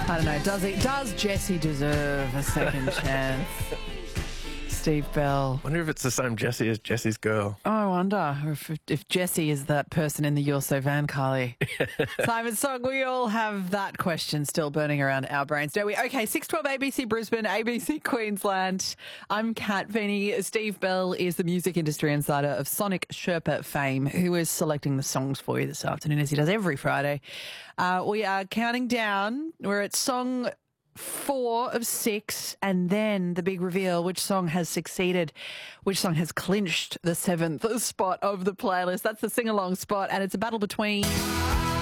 I don't know. Does Jessie deserve a second chance? Steve Bell. Wonder if it's the same Jessie as Jessie's girl. Oh, I wonder if Jessie is that person in the You're So Van, Carly. Simon Song, we all have that question still burning around our brains, don't we? Okay, 612 ABC Brisbane, ABC Queensland. I'm Kat Venny. Steve Bell is the music industry insider of Sonic Sherpa fame, who is selecting the songs for you this afternoon, as he does every Friday. We are counting down. We're at song 4 of 6, and then the big reveal, which song has succeeded, which song has clinched the 7th spot of the playlist. That's the sing-along spot, and it's a battle between